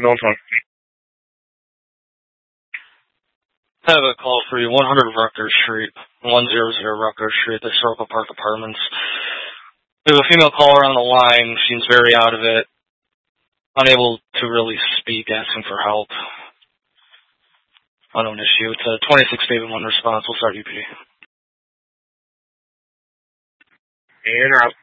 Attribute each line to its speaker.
Speaker 1: Signal 20.
Speaker 2: I have a call for you, 100 Rutgers Street, 100 Rutgers Street, the Circle Park Apartments. We have a female caller on the line. Seems very out of it, unable to really speak, asking for help. Unknown issue. It's a 26 statement, one response. We'll start UP.
Speaker 1: Interrupt.